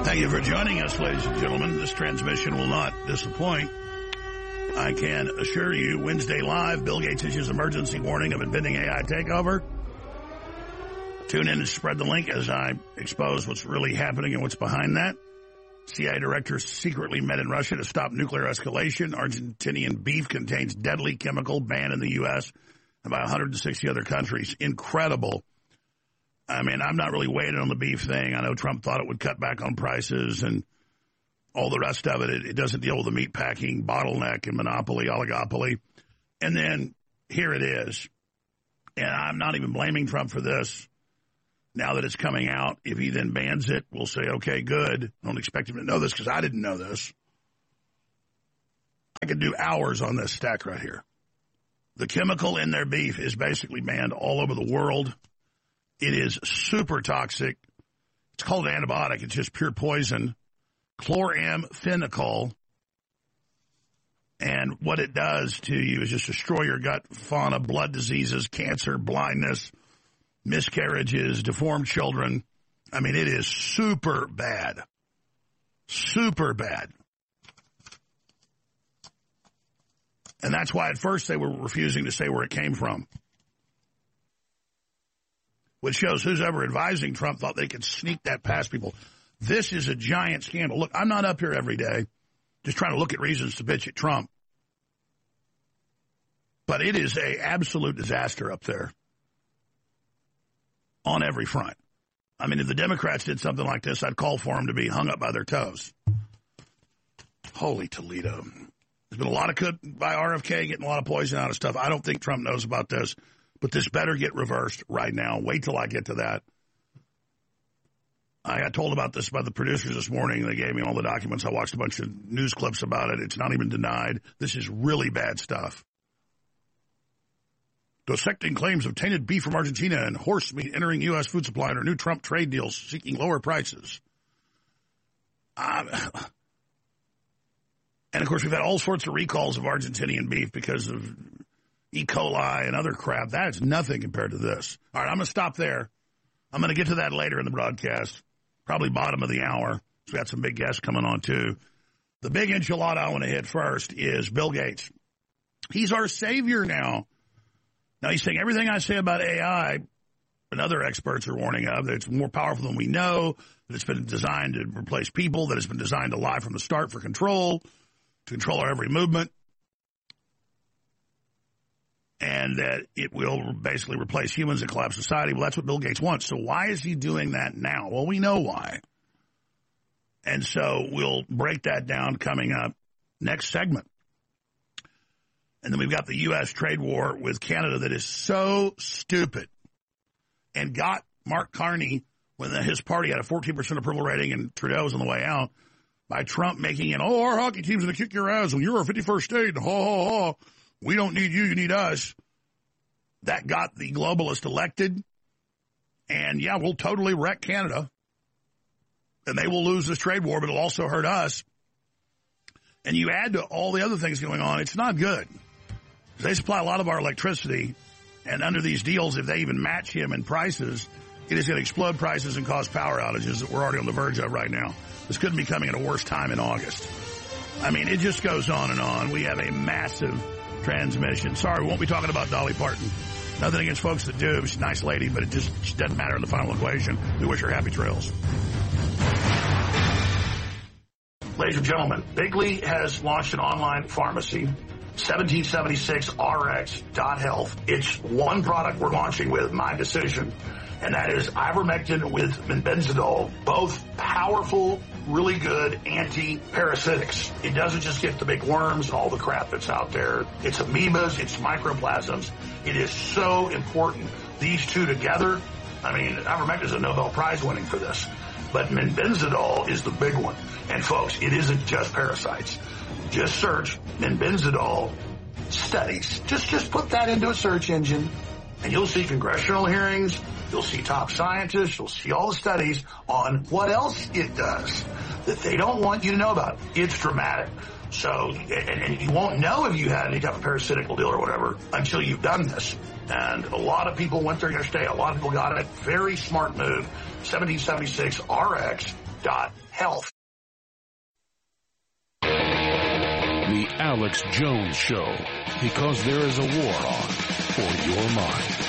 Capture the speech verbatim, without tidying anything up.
Thank you for joining us, ladies and gentlemen. This transmission will not disappoint. I can assure you, Wednesday Live, Bill Gates issues emergency warning of impending A I takeover. Tune in and spread the link as I expose what's really happening and what's behind that. C I A director secretly met in Russia to stop nuclear escalation. Argentinian beef contains deadly chemical banned in the U S and by one hundred sixty other countries. Incredible. I mean, I'm not really weighing on the beef thing. I know Trump thought it would cut back on prices and all the rest of it. It, it doesn't deal with the meat packing bottleneck and monopoly, oligopoly. And then here it is. And I'm not even blaming Trump for this. Now that it's coming out, if he then bans it, we'll say, okay, good. I don't expect him to know this because I didn't know this. I could do hours on this stack right here. The chemical in their beef is basically banned all over the world. It is super toxic. It's called an antibiotic. It's just pure poison. Chloramphenicol. And what it does to you is just destroy your gut fauna, blood diseases, cancer, blindness, miscarriages, deformed children. I mean, it is super bad. Super bad. And that's why at first they were refusing to say where it came from. Which shows who's ever advising Trump thought they could sneak that past people. This is a giant scandal. Look, I'm not up here every day just trying to look at reasons to bitch at Trump. But it is a absolute disaster up there on every front. I mean, if the Democrats did something like this, I'd call for them to be hung up by their toes. Holy Toledo. There's been a lot of good by R F K getting a lot of poison out of stuff. I don't think Trump knows about this. But this better get reversed right now. Wait till I get to that. I got told about this by the producers this morning. They gave me all the documents. I watched a bunch of news clips about it. It's not even denied. This is really bad stuff. Dissecting claims of tainted beef from Argentina and horse meat entering U S food supply under new Trump trade deals seeking lower prices. Um, and, of course, we've had all sorts of recalls of Argentinian beef because of E. coli and other crap. That is nothing compared to this. All right, I'm going to stop there. I'm going to get to that later in the broadcast, probably bottom of the hour. So we got some big guests coming on, too. The big enchilada I want to hit first is Bill Gates. He's our savior now. Now, he's saying everything I say about A I, and other experts are warning of, that it's more powerful than we know, that it's been designed to replace people, that it's been designed to lie from the start for control, to control our every movement, and that it will basically replace humans and collapse society. Well, that's what Bill Gates wants. So why is he doing that now? Well, we know why. And so we'll break that down coming up next segment. And then we've got the U S trade war with Canada that is so stupid and got Mark Carney, when his party had a fourteen percent approval rating and Trudeau was on the way out, by Trump making it, oh, our hockey team's going to kick your ass when you're our fifty-first state. Ha, ha, ha. We don't need you, you need us. That got the globalist elected. And, yeah, we'll totally wreck Canada. And they will lose this trade war, but it'll also hurt us. And you add to all the other things going on, it's not good. They supply a lot of our electricity. And under these deals, if they even match him in prices, it is going to explode prices and cause power outages that we're already on the verge of right now. This couldn't be coming at a worse time in August. I mean, it just goes on and on. We have a massive transmission. Sorry, we won't be talking about Dolly Parton. Nothing against folks that do. She's a nice lady, but it just she doesn't matter in the final equation. We wish her happy trails. Ladies and gentlemen, Bigley has launched an online pharmacy, seventeen seventy-six R X dot health. It's one product we're launching with, My Decision, and that is ivermectin with benzidol, both powerful, really good anti-parasitics. It doesn't just get the big worms and all the crap that's out there. It's amoebas, it's microplasms. It is so important. These two together, I mean, ivermectin is a Nobel Prize winning for this. But benzidol is the big one. And folks, it isn't just parasites. Just search benzidol studies. Just, just put that into a search engine, and you'll see congressional hearings. You'll see top scientists. You'll see all the studies on what else it does that they don't want you to know about. It's dramatic. So, and, and you won't know if you had any type of parasitical deal or whatever until you've done this. And a lot of people went there yesterday. A lot of people got it. Very smart move. seventeen seventy-six R X dot health. The Alex Jones Show, because there is a war on for your mind.